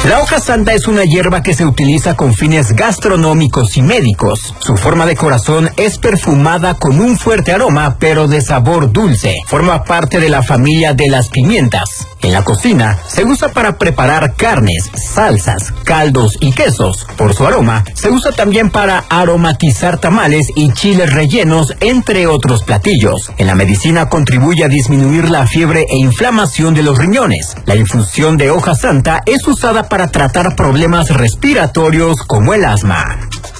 La hoja santa es una hierba que se utiliza con fines gastronómicos y médicos. Su forma de corazón es perfumada con un fuerte aroma, pero de sabor dulce. Forma parte de la familia de las pimientas. En la cocina se usa para preparar carnes, salsas, caldos y quesos. Por su aroma, se usa también para aromatizar tamales y chiles rellenos, entre otros platillos. En la medicina contribuye a disminuir la fiebre e inflamación de los riñones. La infusión de hoja santa es usada para tratar problemas respiratorios como el asma.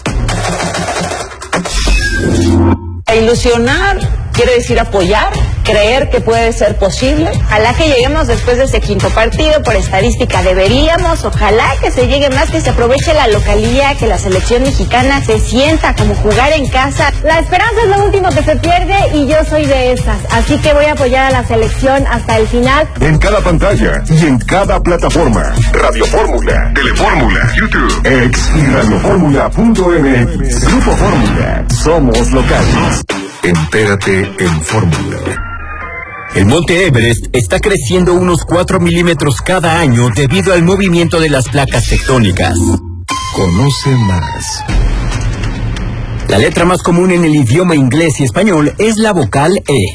Ilusionar quiere decir apoyar, creer que puede ser posible. Ojalá que lleguemos después de ese quinto partido, por estadística deberíamos, ojalá que se llegue más, que se aproveche la localía, que la selección mexicana se sienta como jugar en casa. La esperanza es lo último que se pierde y yo soy de esas, así que voy a apoyar a la selección hasta el final. En cada pantalla y en cada plataforma. Radio Fórmula, Telefórmula, YouTube, X y radioformula.mx. Grupo Fórmula, somos locales. Entérate en Fórmula. El monte Everest está creciendo unos 4 milímetros cada año debido al movimiento de las placas tectónicas. Conoce más. La letra más común en el idioma inglés y español es la vocal E.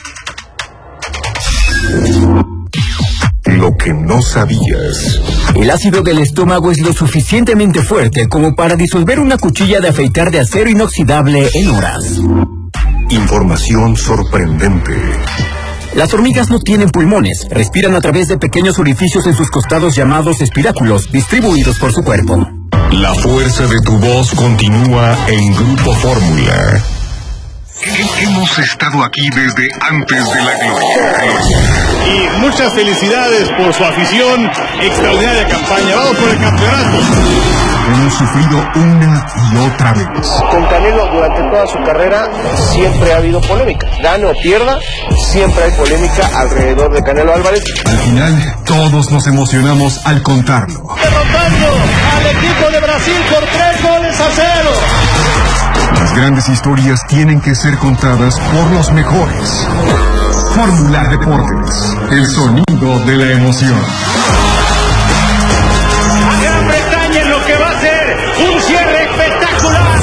Lo que no sabías. El ácido del estómago es lo suficientemente fuerte como para disolver una cuchilla de afeitar de acero inoxidable en horas. Información sorprendente. Las hormigas no tienen pulmones, respiran a través de pequeños orificios en sus costados llamados espiráculos, distribuidos por su cuerpo. La fuerza de tu voz continúa en Grupo Fórmula. Hemos estado aquí desde antes de la gloria. Y muchas felicidades por su afición, extraordinaria campaña. Vamos por el campeonato. Hemos sufrido una y otra vez. Con Canelo durante toda su carrera siempre ha habido polémica. Gane o pierda, siempre hay polémica alrededor de Canelo Álvarez. Al final, todos nos emocionamos al contarlo. Derrotando al equipo de Brasil por 3-0. Las grandes historias tienen que ser contadas por los mejores. Fórmula Deportes, el sonido de la emoción. Gran Bretaña en lo que va a ser un cierre espectacular.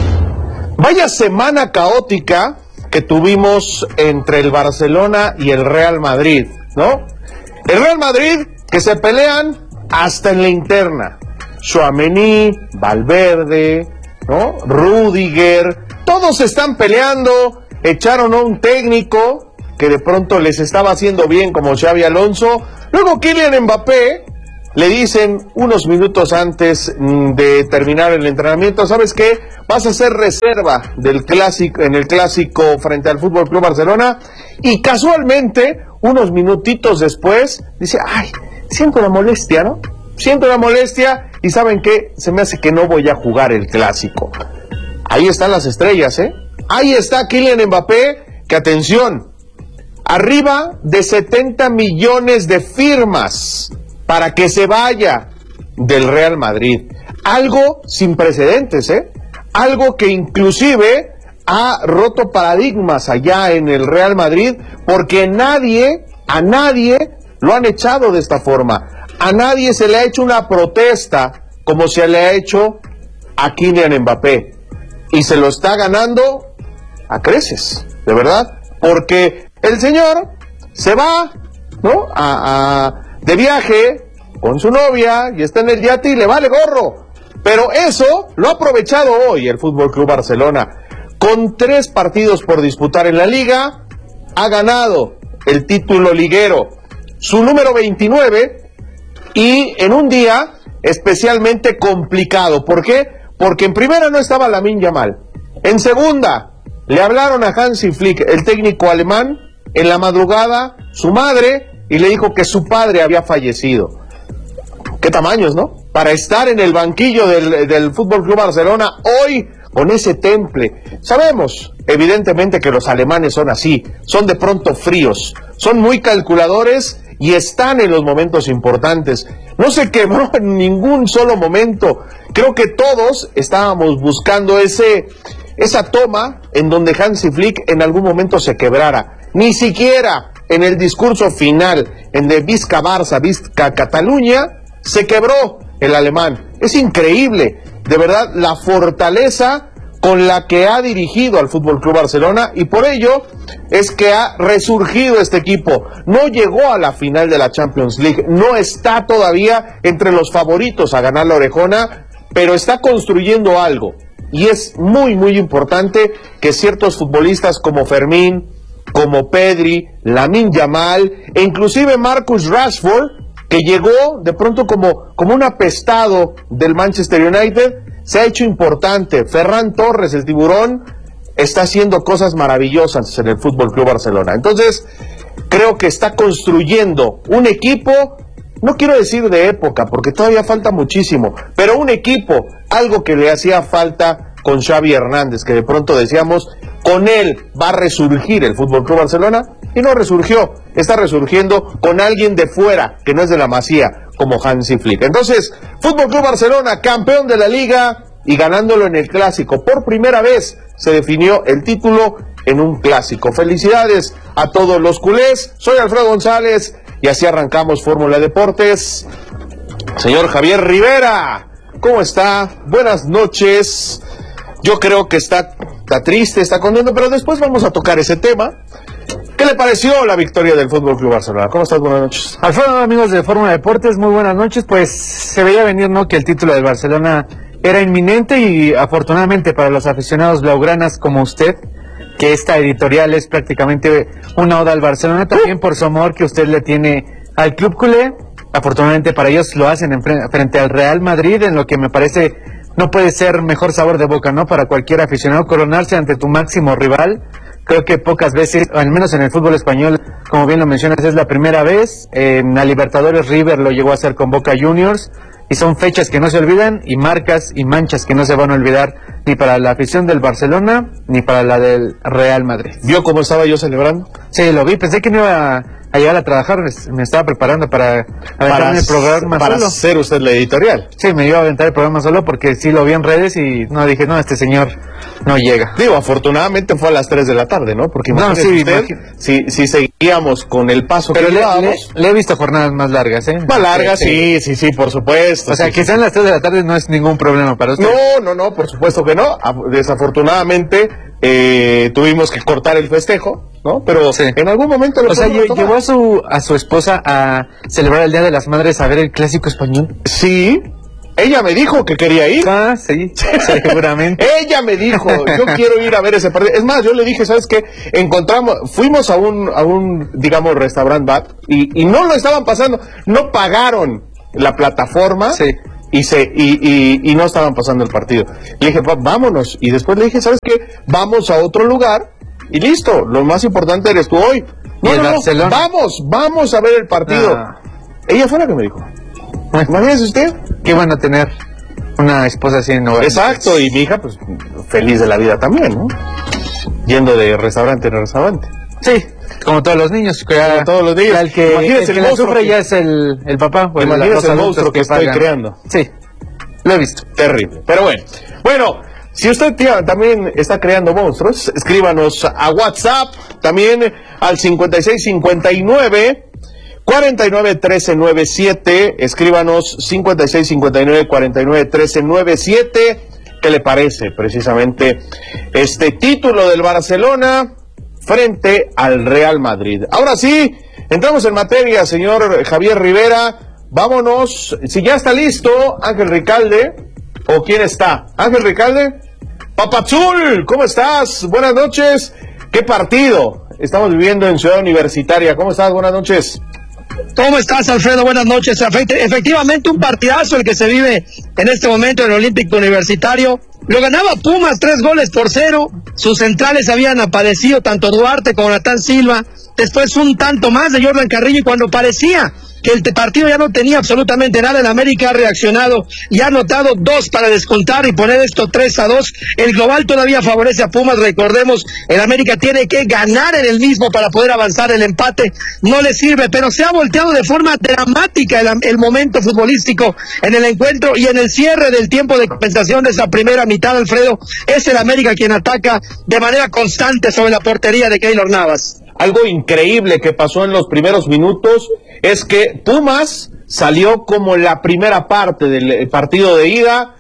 Vaya semana caótica que tuvimos entre el Barcelona y el Real Madrid, ¿no? El Real Madrid que se pelean hasta en la interna. Tchouaméni, Valverde, ¿no? Rudiger, todos están peleando. Echaron a un técnico que de pronto les estaba haciendo bien, como Xabi Alonso. Luego Kylian Mbappé le dicen unos minutos antes de terminar el entrenamiento: ¿sabes qué? Vas a ser reserva del clásico, en el clásico frente al Fútbol Club Barcelona. Y casualmente, unos minutitos después, dice: ay, siento una molestia, ¿no? Siento una molestia y ¿saben qué? Se me hace que no voy a jugar el clásico. Ahí están las estrellas, ¿eh? Ahí está Kylian Mbappé, que atención, arriba de 70 millones de firmas para que se vaya del Real Madrid. Algo sin precedentes, ¿eh? Algo que inclusive ha roto paradigmas allá en el Real Madrid, porque a nadie lo han echado de esta forma. A nadie se le ha hecho una protesta como se le ha hecho a Kylian Mbappé. Y se lo está ganando a creces, de verdad. Porque el señor se va, ¿no? De viaje con su novia y está en el yate y le vale gorro. Pero eso lo ha aprovechado hoy el Fútbol Club Barcelona. Con 3 partidos por disputar en la liga, ha ganado el título liguero, su número 29, y en un día especialmente complicado. ¿Por qué? Porque en primera no estaba Lamine Yamal. En segunda, le hablaron a Hansi Flick, el técnico alemán, en la madrugada, su madre, y le dijo que su padre había fallecido. ¿Qué tamaños, no? Para estar en el banquillo del Fútbol Club Barcelona hoy, con ese temple. Sabemos, evidentemente, que los alemanes son así, son de pronto fríos, son muy calculadores y están en los momentos importantes. No se quebró en ningún solo momento. Creo que todos estábamos buscando esa toma en donde Hansi Flick en algún momento se quebrara. Ni siquiera en el discurso final, en de Visca Barça, Visca Cataluña, se quebró. el alemán. Es increíble, de verdad, la fortaleza con la que ha dirigido al Fútbol Club Barcelona, y por ello es que ha resurgido este equipo. No llegó a la final de la Champions League, no está todavía entre los favoritos a ganar la Orejona, pero está construyendo algo. Y es muy, muy importante que ciertos futbolistas como Fermín, como Pedri, Lamine Yamal, e inclusive Marcus Rashford, que llegó de pronto como un apestado del Manchester United, se ha hecho importante. Ferran Torres, el tiburón, está haciendo cosas maravillosas en el Fútbol Club Barcelona. Entonces, creo que está construyendo un equipo, no quiero decir de época, porque todavía falta muchísimo, pero un equipo, algo que le hacía falta con Xavi Hernández, que de pronto decíamos, con él va a resurgir el Fútbol Club Barcelona, y no resurgió, está resurgiendo con alguien de fuera, que no es de la Masía, como Hansi Flick. Entonces, Fútbol Club Barcelona, campeón de la Liga, y ganándolo en el Clásico. Por primera vez se definió el título en un Clásico. Felicidades a todos los culés. Soy Alfredo González, y así arrancamos Fórmula Deportes. Señor Javier Rivera, ¿cómo está? Buenas noches. Yo creo que está triste, está contento, pero después vamos a tocar ese tema. ¿Qué le pareció la victoria del Fútbol Club Barcelona? ¿Cómo estás? Buenas noches. Alfredo, amigos de Fórmula Deportes, muy buenas noches. Pues se veía venir, ¿no?, que el título del Barcelona era inminente, y afortunadamente para los aficionados blaugranas como usted, que esta editorial es prácticamente una oda al Barcelona, también por su amor que usted le tiene al club culé. Afortunadamente para ellos lo hacen frente al Real Madrid, en lo que me parece no puede ser mejor sabor de boca, ¿no?, para cualquier aficionado, coronarse ante tu máximo rival. Creo que pocas veces, al menos en el fútbol español, como bien lo mencionas, es la primera vez. En la Libertadores River lo llegó a hacer con Boca Juniors, y son fechas que no se olvidan, y marcas y manchas que no se van a olvidar, ni para la afición del Barcelona, ni para la del Real Madrid. ¿Vio cómo estaba yo celebrando? Sí, lo vi, pensé que no iba a llegar a trabajar, me estaba preparando para aventarme el programa para solo. hacer usted la editorial. Sí, me iba a aventar el programa solo porque sí lo vi en redes y no, dije, no, este señor no llega. Digo, afortunadamente fue a las 3 de la tarde, ¿no? Porque imagínese usted, si seguíamos con el paso pero que llevábamos. Le he visto jornadas más largas, ¿eh? Más largas, sí, por supuesto. O sea, que sean las 3 de la tarde no es ningún problema para usted. No, por supuesto que no. Desafortunadamente tuvimos que cortar el festejo, ¿no? Pero sí, en algún momento o sea, llevó a su esposa a celebrar el Día de las Madres a ver el Clásico español. Sí, ella me dijo que quería ir. Ah, sí, seguramente. Ella me dijo, yo quiero ir a ver ese partido. Es más, yo le dije, ¿sabes qué? Fuimos a un digamos, restaurant bar, y no lo estaban pasando, no pagaron la plataforma. Sí. Y no estaban pasando el partido. Le dije, vámonos. Y después le dije, ¿sabes qué? Vamos a otro lugar y listo. Lo más importante eres tú hoy. No, vamos a ver el partido. Ella fue la que me dijo. Imagínese usted. Qué bueno tener una esposa así en hogar. Exacto, y mi hija, pues, feliz de la vida también, ¿no? Yendo de restaurante en restaurante. Sí, como todos los niños. Como todos los niños. El que la sufre ya es el papá. O imagínese el monstruo que estoy creando. Sí, lo he visto. Terrible. Pero bueno, si usted también está creando monstruos, escríbanos a WhatsApp, también al 5659 49 13 97, escríbanos 56 59 49 13 97. ¿Qué le parece precisamente este título del Barcelona frente al Real Madrid? Ahora sí, entramos en materia, señor Javier Rivera. Vámonos, si ya está listo Ángel Ricalde, ¿o quién está? Ángel Ricalde, Papazul, ¿cómo estás? Buenas noches. ¿Qué partido estamos viviendo en Ciudad Universitaria? ¿Cómo estás? Buenas noches. ¿Cómo estás, Alfredo? Buenas noches. Efectivamente, un partidazo el que se vive en este momento en el Olímpico Universitario. Lo ganaba Pumas 3-0. Sus centrales habían aparecido, tanto Duarte como Natán Silva. Después un tanto más de Jordan Carrillo, y cuando parecía que el partido ya no tenía absolutamente nada, el América ha reaccionado y ha anotado 2 para descontar y poner esto 3-2. El global todavía favorece a Pumas. Recordemos, el América tiene que ganar en el mismo para poder avanzar. El empate no le sirve, pero se ha volteado de forma dramática el momento futbolístico en el encuentro, y en el cierre del tiempo de compensación de esa primera mitad, Alfredo, es el América quien ataca de manera constante sobre la portería de Keylor Navas. Algo increíble que pasó en los primeros minutos es que Pumas salió como la primera parte del partido de ida,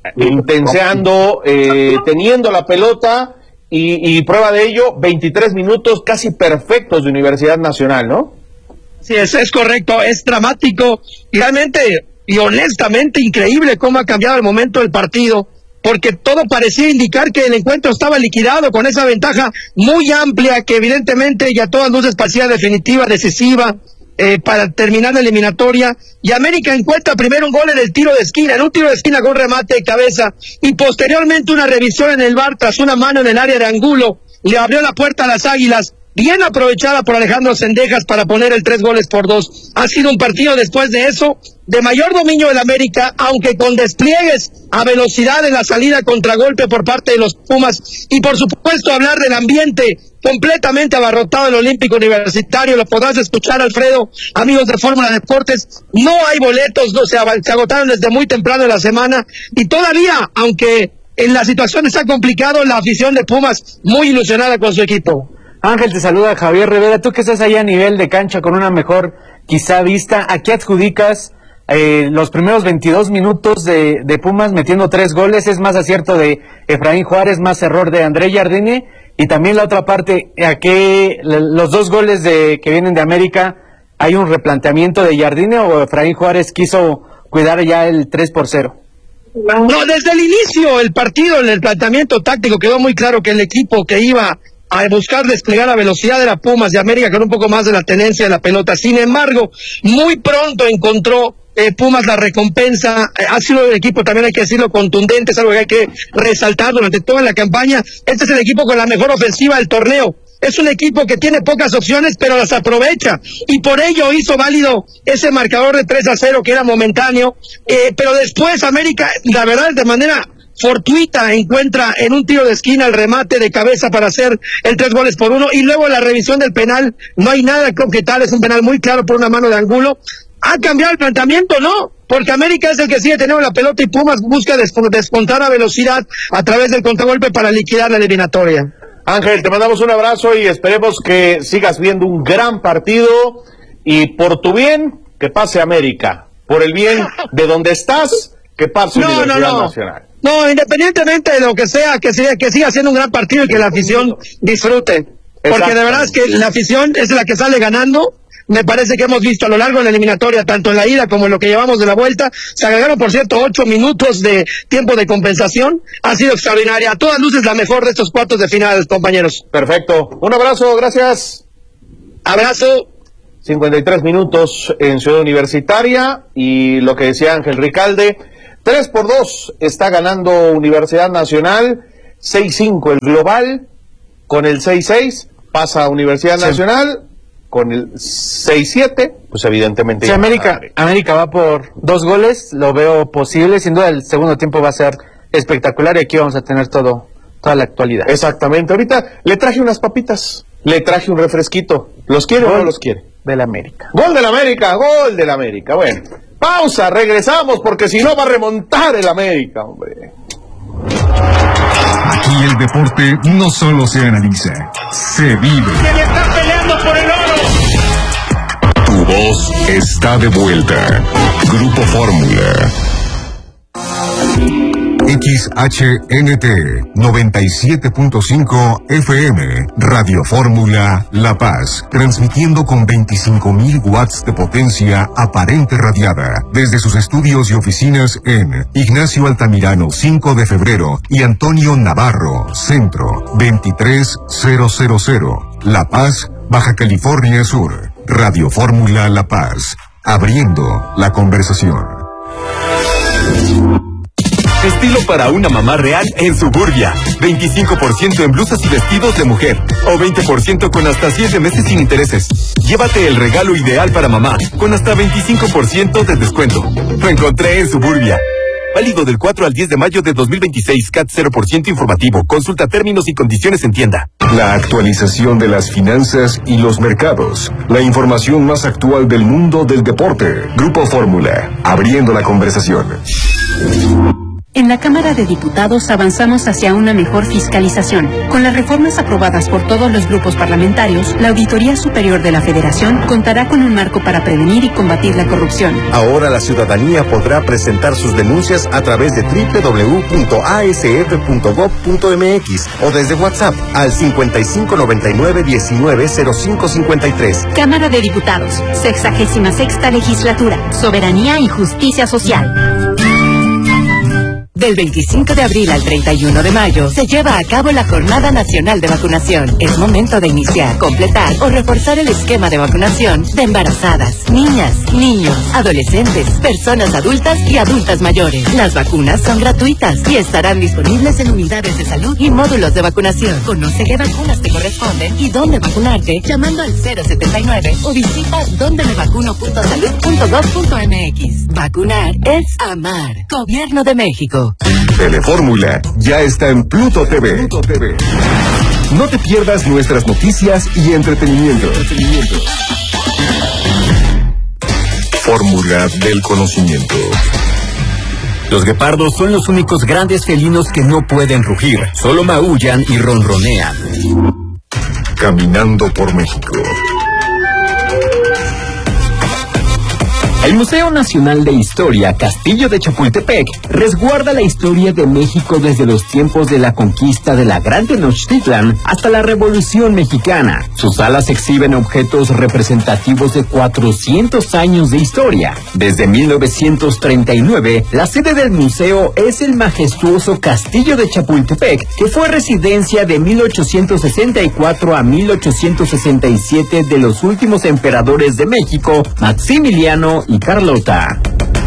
intenseando, teniendo la pelota, y prueba de ello, 23 minutos casi perfectos de Universidad Nacional, ¿no? Sí, es correcto, es dramático, y realmente y honestamente increíble cómo ha cambiado el momento del partido, porque todo parecía indicar que el encuentro estaba liquidado con esa ventaja muy amplia que evidentemente ya a todas luces parecía definitiva, decisiva, para terminar la eliminatoria, y América encuentra primero un gol en el tiro de esquina, en un tiro de esquina con remate de cabeza, y posteriormente una revisión en el VAR tras una mano en el área de Angulo, le abrió la puerta a las Águilas, bien aprovechada por Alejandro Cendejas para poner el 3-2. Ha sido un partido después de eso de mayor dominio del América, aunque con despliegues a velocidad en la salida contragolpe por parte de los Pumas, y por supuesto hablar del ambiente completamente abarrotado del Olímpico Universitario. Lo podrás escuchar, Alfredo, amigos de Fórmula Deportes, no hay boletos, no se agotaron desde muy temprano en la semana, y todavía, aunque en la situación está complicado, la afición de Pumas muy ilusionada con su equipo. Ángel, te saluda Javier Rivera. Tú que estás ahí a nivel de cancha con una mejor quizá vista, ¿a qué adjudicas los primeros 22 minutos de Pumas metiendo 3 goles? Es más acierto de Efraín Juárez, más error de André Jardine, y también la otra parte, ¿a qué los 2 goles que vienen de América, hay un replanteamiento de Jardine o Efraín Juárez quiso cuidar ya el 3-0? No, desde el inicio el partido, en el planteamiento táctico quedó muy claro que el equipo que iba a buscar desplegar la velocidad de la Pumas de América con un poco más de la tenencia de la pelota. Sin embargo, muy pronto encontró Pumas la recompensa. Ha sido el equipo, también hay que decirlo, contundente, es algo que hay que resaltar durante toda la campaña. Este es el equipo con la mejor ofensiva del torneo. Es un equipo que tiene pocas opciones, pero las aprovecha, y por ello hizo válido ese marcador de 3-0 que era momentáneo, pero después América, la verdad, de manera fortuita, encuentra en un tiro de esquina el remate de cabeza para hacer el 3-1, y luego la revisión del penal, no hay nada que objetar, es un penal muy claro por una mano de Angulo. ¿Ha cambiado el planteamiento? No, porque América es el que sigue teniendo la pelota y Pumas busca descontar a velocidad a través del contragolpe para liquidar la eliminatoria. Ángel, te mandamos un abrazo y esperemos que sigas viendo un gran partido, y por tu bien, que pase América, por el bien de donde estás, que pase Universidad Nacional. No, independientemente de lo que sea, que siga siendo un gran partido y que la afición disfrute. Porque de verdad es que la afición es la que sale ganando. Me parece que hemos visto a lo largo de la eliminatoria, tanto en la ida como en lo que llevamos de la vuelta, se agregaron, por cierto, 8 minutos de tiempo de compensación. Ha sido extraordinaria. A todas luces la mejor de estos cuartos de final, compañeros. Perfecto. Un abrazo, gracias. Abrazo. 53 minutos en Ciudad Universitaria, y lo que decía Ángel Ricalde, 3-2 está ganando Universidad Nacional, 6-5 el global, con el 6-6 pasa a Universidad Nacional, con el 6-7, pues evidentemente... Sí, América va por 2 goles, lo veo posible, sin duda el segundo tiempo va a ser espectacular, y aquí vamos a tener toda la actualidad. Exactamente, ahorita le traje unas papitas, le traje un refresquito, ¿los quiere o no los quiere? Del América. Gol del América, gol del América, bueno. Pausa, regresamos, porque si no va a remontar el América, hombre. Aquí el deporte no solo se analiza, se vive. ¡Se le está peleando por el oro! Tu voz está de vuelta. Grupo Fórmula. XHNT 97.5 FM, Radio Fórmula La Paz, transmitiendo con 25.000 watts de potencia aparente radiada, desde sus estudios y oficinas en Ignacio Altamirano 5 de febrero y Antonio Navarro, Centro 23000, La Paz, Baja California Sur. Radio Fórmula La Paz, abriendo la conversación. Estilo para una mamá real en Suburbia. 25% en blusas y vestidos de mujer. O 20% con hasta 7 meses sin intereses. Llévate el regalo ideal para mamá, con hasta 25% de descuento. Lo encontré en Suburbia. Válido del 4 al 10 de mayo de 2026. CAT 0% informativo. Consulta términos y condiciones en tienda. La actualización de las finanzas y los mercados. La información más actual del mundo del deporte. Grupo Fórmula, abriendo la conversación. En la Cámara de Diputados avanzamos hacia una mejor fiscalización. Con las reformas aprobadas por todos los grupos parlamentarios, la Auditoría Superior de la Federación contará con un marco para prevenir y combatir la corrupción. Ahora la ciudadanía podrá presentar sus denuncias a través de www.asf.gov.mx o desde WhatsApp al 5599-190553. Cámara de Diputados, 66ª Legislatura, Soberanía y Justicia Social. Del 25 de abril al 31 de mayo se lleva a cabo la Jornada Nacional de Vacunación. Es momento de iniciar, completar o reforzar el esquema de vacunación de embarazadas, niñas, niños, adolescentes, personas adultas y adultas mayores. Las vacunas son gratuitas y estarán disponibles en unidades de salud y módulos de vacunación. Conoce qué vacunas te corresponden y dónde vacunarte llamando al 079 o visita dondemevacuno.salud.gov.mx. Vacunar es amar. Gobierno de México. Telefórmula ya está en Pluto TV. No te pierdas nuestras noticias y entretenimiento. Fórmula del conocimiento. Los guepardos son los únicos grandes felinos que no pueden rugir, solo maullan y ronronean. Caminando por México. El Museo Nacional de Historia Castillo de Chapultepec resguarda la historia de México desde los tiempos de la conquista de la Gran Tenochtitlan hasta la Revolución Mexicana. Sus salas exhiben objetos representativos de 400 años de historia. Desde 1939, la sede del museo es el majestuoso Castillo de Chapultepec, que fue residencia de 1864 a 1867 de los últimos emperadores de México, Maximiliano y Carlota.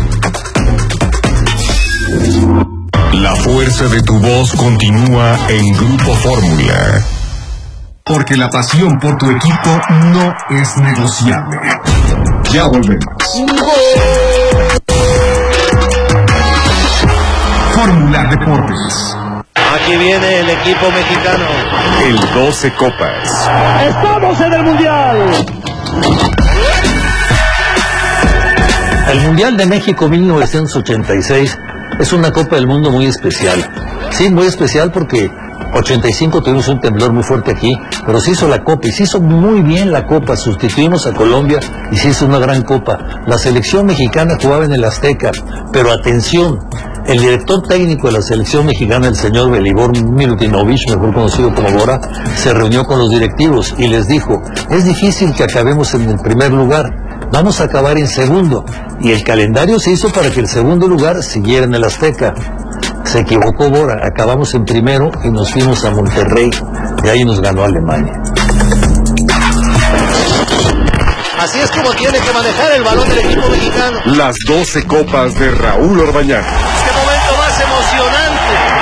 La fuerza de tu voz continúa en Grupo Fórmula. Porque la pasión por tu equipo no es negociable. Ya volvemos. Fórmula Deportes. Aquí viene el equipo mexicano. El 12 Copas. ¡Estamos en el Mundial! El Mundial de México 1986 es una Copa del Mundo muy especial. Sí, muy especial porque 85 tuvimos un temblor muy fuerte aquí, pero se hizo la Copa y se hizo muy bien la Copa. Sustituimos a Colombia y se hizo una gran Copa. La selección mexicana jugaba en el Azteca, pero atención, el director técnico de la selección mexicana, el señor Belibor Milutinovich, mejor conocido como Bora, se reunió con los directivos y les dijo: es difícil que acabemos en el primer lugar, vamos a acabar en segundo. Y el calendario se hizo para que el segundo lugar siguiera en el Azteca. Se equivocó Bora, acabamos en primero y nos fuimos a Monterrey, y ahí nos ganó Alemania. Así es como tiene que manejar el balón del equipo mexicano. Las 12 Copas de Raúl Orbañanos. Este momento más emocionante.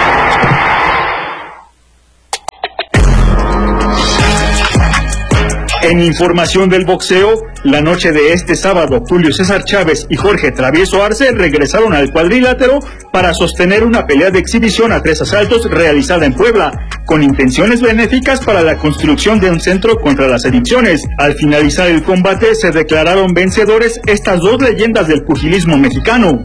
En información del boxeo, la noche de este sábado, Julio César Chávez y Jorge Travieso Arce regresaron al cuadrilátero para sostener una pelea de exhibición a 3 asaltos realizada en Puebla, con intenciones benéficas para la construcción de un centro contra las adicciones. Al finalizar el combate, se declararon vencedores estas dos leyendas del pugilismo mexicano.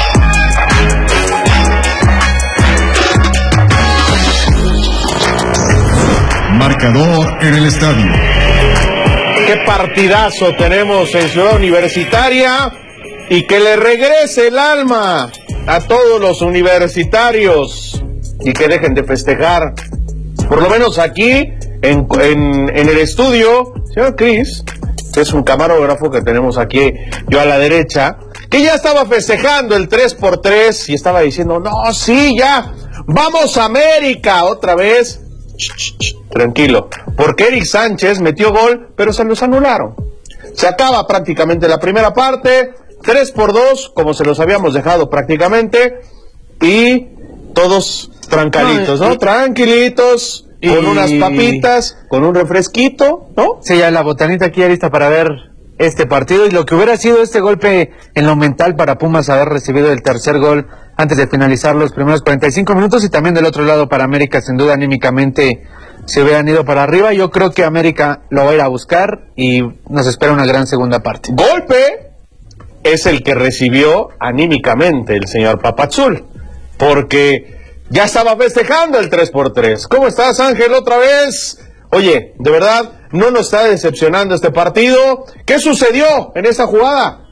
Marcador en el estadio. Qué partidazo tenemos en Ciudad Universitaria, y que le regrese el alma a todos los universitarios y que dejen de festejar. Por lo menos aquí en el estudio, señor Cris, que es un camarógrafo que tenemos aquí, yo a la derecha, que ya estaba festejando el 3x3 y estaba diciendo: no, sí, ya, vamos a América otra vez. Tranquilo, porque Eric Sánchez metió gol, pero se los anularon. Se acaba prácticamente la primera parte, 3-2, como se los habíamos dejado prácticamente, y todos trancaditos, ¿no? Tranquilitos, con unas papitas, con un refresquito, ¿no? Sí, ya la botanita aquí ya lista para ver este partido, y lo que hubiera sido este golpe en lo mental para Pumas haber recibido el tercer gol antes de finalizar los primeros 45 minutos, y también del otro lado para América, sin duda anímicamente se hubieran ido para arriba. Yo creo que América lo va a ir a buscar y nos espera una gran segunda parte. Golpe es el que recibió anímicamente el señor Papazul, porque ya estaba festejando el 3-3. ¿Cómo estás, Ángel, otra vez? Oye, de verdad, no nos está decepcionando este partido. ¿Qué sucedió en esa jugada?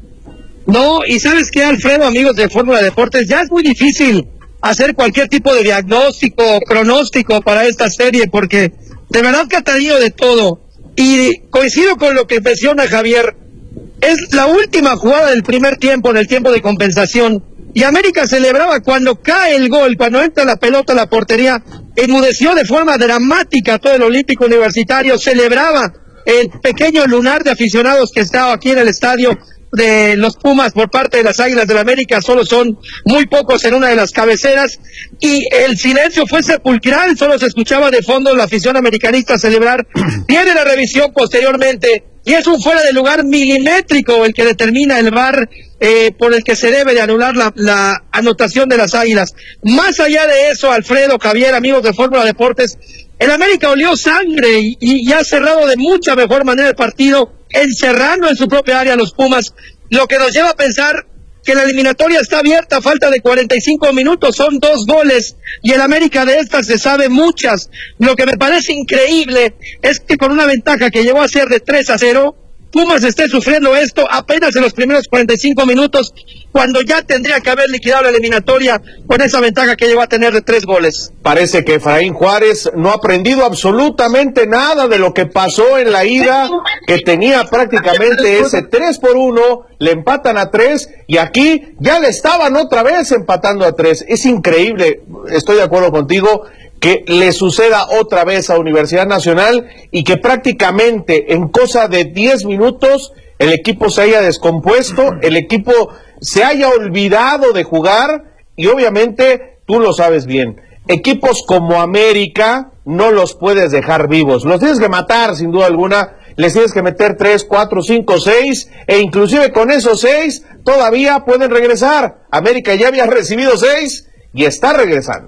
No, y ¿sabes qué, Alfredo, amigos de Fórmula Deportes? Ya es muy difícil hacer cualquier tipo de diagnóstico o pronóstico para esta serie, porque de verdad que ha tenido de todo. Y coincido con lo que menciona Javier, es la última jugada del primer tiempo, en el tiempo de compensación, y América celebraba cuando cae el gol, cuando entra la pelota a la portería, enmudeció de forma dramática todo el Olímpico Universitario, celebraba el pequeño lunar de aficionados que estaba aquí en el estadio de los Pumas por parte de las Águilas del América. Solo son muy pocos en una de las cabeceras, y el silencio fue sepulcral, solo se escuchaba de fondo la afición americanista celebrar. Viene la revisión posteriormente, y es un fuera de lugar milimétrico el que determina el VAR, por el que se debe de anular la anotación de las Águilas. Más allá de eso, Alfredo, Javier, amigos de Fórmula Deportes, el América olió sangre y ha cerrado de mucha mejor manera el partido, encerrando en su propia área a los Pumas, lo que nos lleva a pensar que la eliminatoria está abierta a falta de 45 minutos, son 2 goles, y el América de estas se sabe muchas. Lo que me parece increíble es que con una ventaja que llegó a ser de 3-0, Pumas esté sufriendo esto apenas en los primeros 45 minutos, cuando ya tendría que haber liquidado la eliminatoria con esa ventaja que llegó a tener de 3 goles. Parece que Efraín Juárez no ha aprendido absolutamente nada de lo que pasó en la ida, que tenía prácticamente ese 3-1, le empatan a 3, y aquí ya le estaban otra vez empatando a 3. Es increíble, estoy de acuerdo contigo, que le suceda otra vez a Universidad Nacional y que prácticamente en cosa de 10 minutos el equipo se haya descompuesto, el equipo se haya olvidado de jugar, y obviamente tú lo sabes bien, equipos como América no los puedes dejar vivos, los tienes que matar sin duda alguna, les tienes que meter 3, 4, 5, 6, e inclusive con esos 6 todavía pueden regresar. América ya había recibido 6 y está regresando.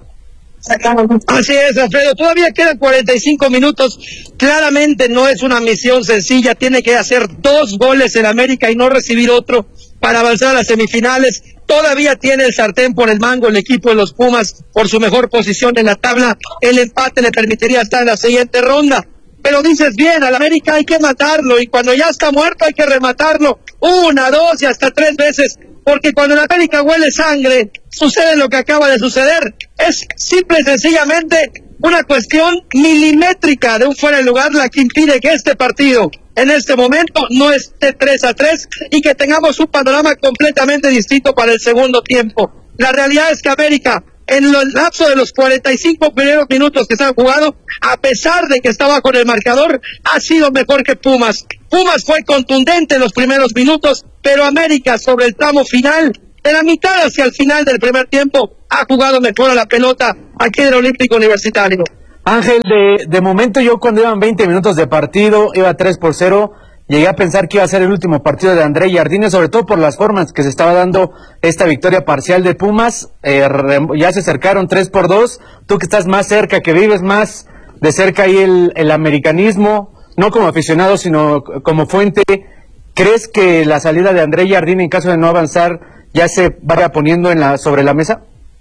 Así es, Alfredo, todavía quedan 45 minutos, claramente no es una misión sencilla, tiene que hacer 2 goles en América y no recibir otro para avanzar a las semifinales. Todavía tiene el sartén por el mango el equipo de los Pumas por su mejor posición en la tabla, el empate le permitiría estar en la siguiente ronda. Pero dices bien, al América hay que matarlo, y cuando ya está muerto hay que rematarlo 1, 2 y hasta 3 veces, porque cuando el América huele sangre, sucede lo que acaba de suceder. Es simple y sencillamente una cuestión milimétrica de un fuera de lugar la que impide que este partido en este momento no esté 3-3 y que tengamos un panorama completamente distinto para el segundo tiempo. La realidad es que América, en el lapso de los 45 primeros minutos que se han jugado, a pesar de que estaba con el marcador, ha sido mejor que Pumas. Pumas fue contundente en los primeros minutos, pero América sobre el tramo final, de la mitad hacia el final del primer tiempo, ha jugado mejor a la pelota aquí en el Olímpico Universitario. Ángel, de momento yo cuando iban 20 minutos de partido, iba 3-0, llegué a pensar que iba a ser el último partido de André Jardine, sobre todo por las formas que se estaba dando esta victoria parcial de Pumas. Ya se acercaron 3-2, tú que estás más cerca, que vives más de cerca ahí el americanismo, no como aficionado sino como fuente, ¿crees que la salida de André Jardine, en caso de no avanzar, ya se vaya poniendo sobre la mesa?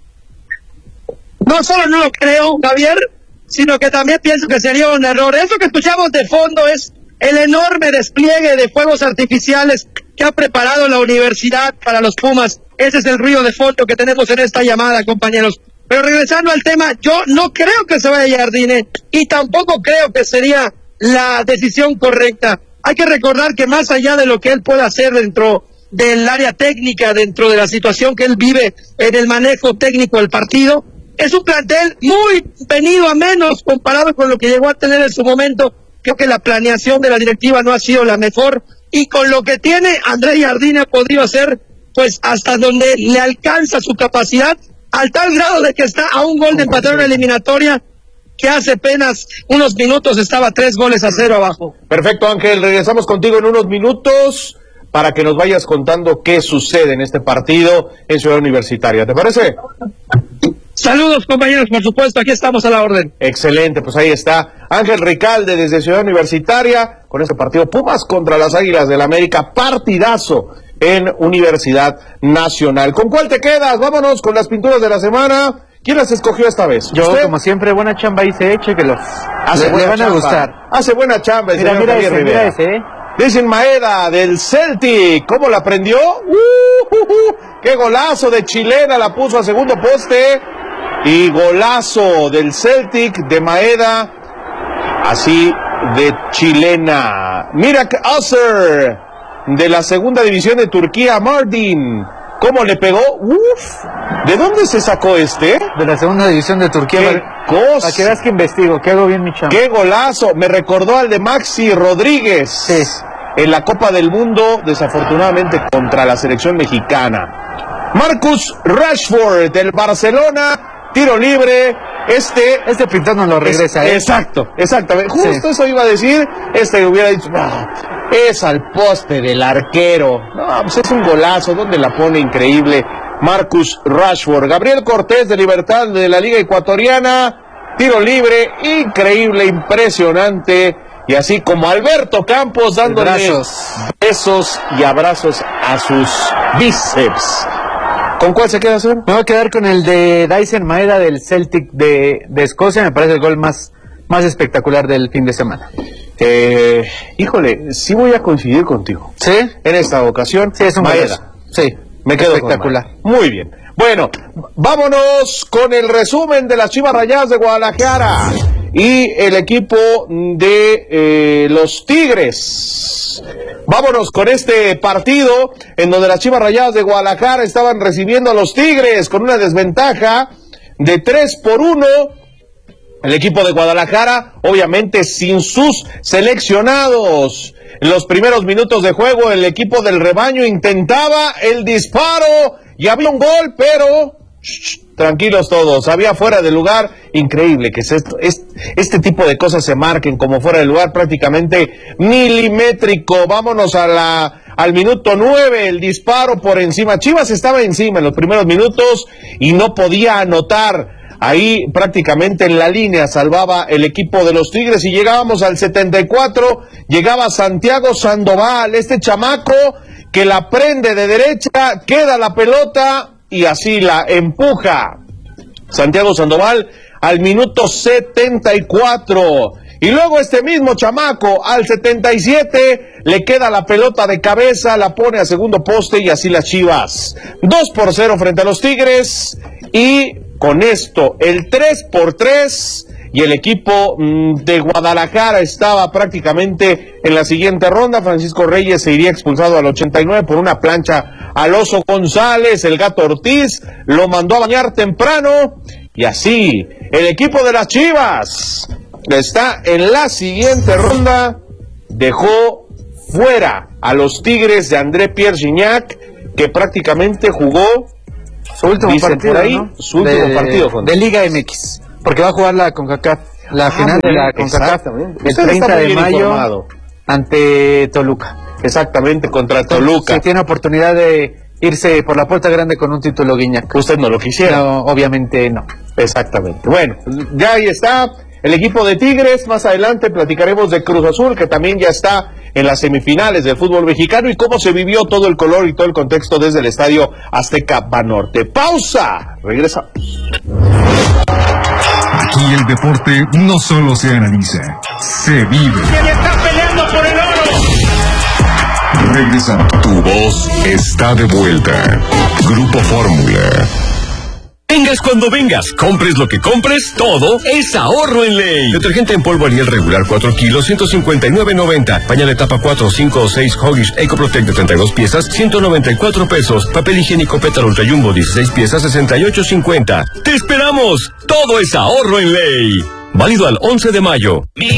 No solo no lo creo, Javier, sino que también pienso que sería un error. Eso que escuchamos de fondo es el enorme despliegue de fuegos artificiales que ha preparado la universidad para los Pumas. Ese es el ruido de fondo que tenemos en esta llamada, compañeros. Pero regresando al tema, yo no creo que se vaya Jardine y tampoco creo que sería la decisión correcta. Hay que recordar que más allá de lo que él pueda hacer dentro del área técnica, dentro de la situación que él vive en el manejo técnico del partido, es un plantel muy venido a menos comparado con lo que llegó a tener en su momento. Creo que la planeación de la directiva no ha sido la mejor, y con lo que tiene André Jardine ha podido hacer pues hasta donde le alcanza su capacidad, al tal grado de que está a un gol de empatar una eliminatoria que hace apenas unos minutos estaba 3-0 abajo. Perfecto, Ángel, regresamos contigo en unos minutos para que nos vayas contando qué sucede en este partido en Ciudad Universitaria, ¿te parece? Saludos, compañeros, por supuesto, aquí estamos a la orden. Excelente, pues ahí está Ángel Ricalde desde Ciudad Universitaria con este partido Pumas contra las Águilas del América, partidazo en Universidad Nacional. ¿Con cuál te quedas? Vámonos con las pinturas de la semana. ¿Quién las escogió esta vez? Yo, ¿usted? como siempre, buena chamba hice, chéquelos. Le van a gustar. Hace buena chamba el Mira, señor Javier Rivera. Mira ese, Dicen Maeda del Celtic, ¿cómo la prendió? ¡Qué golazo de chilena! La puso a segundo poste. Y golazo del Celtic de Maeda, así de chilena. Mirak Özer de la segunda división de Turquía, Mardin. ¿Cómo le pegó? ¿De dónde se sacó este? De la segunda división de Turquía. ¡Qué cosa! Para que veas que investigo, que hago bien mi chamba. ¡Qué golazo! Me recordó al de Maxi Rodríguez. Sí. En la Copa del Mundo, desafortunadamente contra la selección mexicana. Marcus Rashford del Barcelona. Tiro libre, este pintón no lo regresa, Exacto, exactamente. Justo eso iba a decir, hubiera dicho, no, es al poste del arquero. No, pues es un golazo, ¿dónde la pone? Increíble. Marcus Rashford. Gabriel Cortés de Libertad de la Liga Ecuatoriana, tiro libre, increíble, impresionante. Y así como Alberto Campos dándole besos y abrazos a sus bíceps. ¿Con cuál se queda, señor? Me voy a quedar con el de Dyson Maeda del Celtic de Escocia. Me parece el gol más espectacular del fin de semana. Híjole, sí voy a coincidir contigo. ¿Sí? En esta ocasión. Sí, es un Maeda. Sí, me quedo espectacular. Muy bien. Bueno, vámonos con el resumen de las Chivas Rayadas de Guadalajara y el equipo de los Tigres. Vámonos con este partido en donde las Chivas Rayadas de Guadalajara estaban recibiendo a los Tigres con una desventaja de 3-1. El equipo de Guadalajara, obviamente sin sus seleccionados. En los primeros minutos de juego, el equipo del rebaño intentaba el disparo y había un gol, pero tranquilos todos, había fuera de lugar. Increíble que este tipo de cosas se marquen como fuera de lugar, prácticamente milimétrico. Vámonos al minuto 9, el disparo por encima. Chivas estaba encima en los primeros minutos y no podía anotar. Ahí prácticamente en la línea salvaba el equipo de los Tigres y llegábamos al 74, llegaba Santiago Sandoval, este chamaco que la prende de derecha, queda la pelota y así la empuja. Santiago Sandoval al minuto 74. Y luego este mismo chamaco al 77 le queda la pelota de cabeza, la pone a segundo poste y así las Chivas. 2-0 frente a los Tigres y con esto el 3-3 y el equipo de Guadalajara estaba prácticamente en la siguiente ronda. Francisco Reyes se iría expulsado al 89 por una plancha al Oso González. El Gato Ortiz lo mandó a bañar temprano y así el equipo de las Chivas está en la siguiente ronda. Dejó fuera a los Tigres de André Pierre Gignac, que prácticamente jugó su último partido, por ahí, ¿no? Su último partido de Liga MX, porque va a jugar la CONCACAF, la final de la CONCACAF el 30 de mayo informado. Ante Toluca. Exactamente, contra Toluca. Se tiene oportunidad de irse por la puerta grande con un título Gignac. Usted no lo quisiera. No, obviamente no. Exactamente. Bueno, ya ahí está el equipo de Tigres. Más adelante platicaremos de Cruz Azul, que también ya está en las semifinales del fútbol mexicano y cómo se vivió todo el color y todo el contexto desde el Estadio Azteca Banorte. ¡Pausa! Regresamos. Aquí el deporte no solo se analiza, se vive. ¿Quién está peleando por el oro? Regresamos. Tu voz está de vuelta. Grupo Fórmula. Vengas cuando vengas, compres lo que compres, todo es ahorro en ley. Detergente en polvo Ariel regular 4 kilos, 159.90. Pañal etapa 4, 5 o 6 Huggies Ecoprotect de 32 piezas, 194 pesos. Papel higiénico Pétalo Ultra Jumbo 16 piezas, 68.50. ¡Te esperamos! Todo es ahorro en ley. Válido al 11 de mayo.